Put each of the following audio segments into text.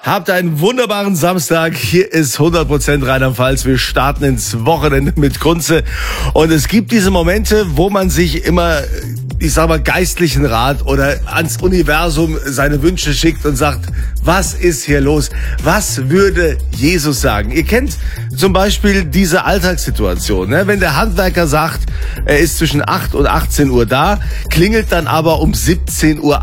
Habt einen wunderbaren Samstag. Hier ist 100% Rheinland-Pfalz. Wir starten ins Wochenende mit Kunze. Und es gibt diese Momente, wo man sich immer, ich sag mal, geistlichen Rat oder ans Universum seine Wünsche schickt und sagt, was ist hier los? Was würde Jesus sagen? Ihr kennt zum Beispiel diese Alltagssituation, ne? Wenn der Handwerker sagt, er ist zwischen 8 und 18 Uhr da, klingelt dann aber um 17:58 Uhr.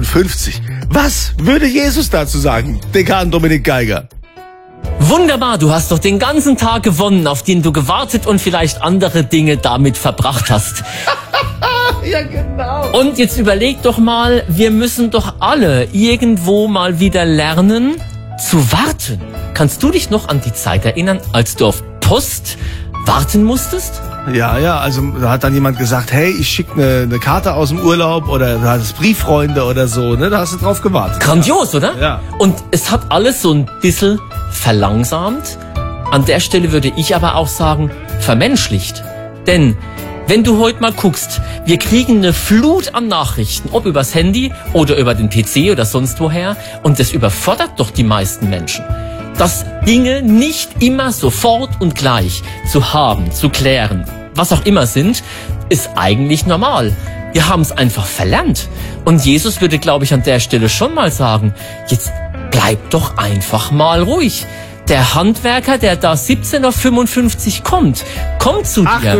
Was würde Jesus dazu sagen? Dekan Dominik Geiger. Wunderbar, du hast doch den ganzen Tag gewonnen, auf den du gewartet und vielleicht andere Dinge damit verbracht hast. Ja, genau. Und jetzt überleg doch mal, wir müssen doch alle irgendwo mal wieder lernen zu warten. Kannst du dich noch an die Zeit erinnern, als du auf Post warten musstest? Ja, also da hat dann jemand gesagt, hey, ich schicke eine Karte aus dem Urlaub oder du hattest Brieffreunde oder so, ne? Da hast du drauf gewartet. Grandios, oder? Ja. Und es hat alles so ein bisschen verlangsamt. An der Stelle würde ich aber auch sagen, vermenschlicht. Denn wenn du heute mal guckst, wir kriegen eine Flut an Nachrichten, ob übers Handy oder über den PC oder sonst woher, und das überfordert doch die meisten Menschen. Dass Dinge nicht immer sofort und gleich zu haben, zu klären, was auch immer sind, ist eigentlich normal. Wir haben es einfach verlernt. Und Jesus würde, glaube ich, an der Stelle schon mal sagen, jetzt bleib doch einfach mal ruhig. Der Handwerker, der da 17:55 Uhr kommt zu dir.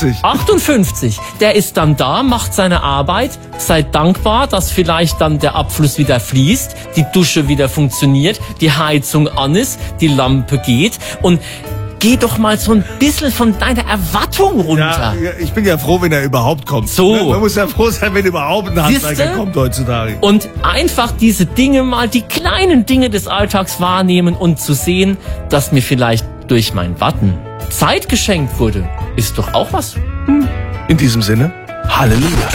58. Der ist dann da, macht seine Arbeit. Seid dankbar, dass vielleicht dann der Abfluss wieder fließt, die Dusche wieder funktioniert, die Heizung an ist, die Lampe geht. Und geh doch mal so ein bisschen von deiner Erwartung runter. Ja, ich bin ja froh, wenn er überhaupt kommt. So. Man muss ja froh sein, wenn überhaupt ein Handwerker kommt heutzutage. Und einfach diese Dinge mal, die kleinen Dinge des Alltags wahrnehmen und zu sehen, dass mir vielleicht durch mein Warten Zeit geschenkt wurde, ist doch auch was. In diesem Sinne, Halleluja.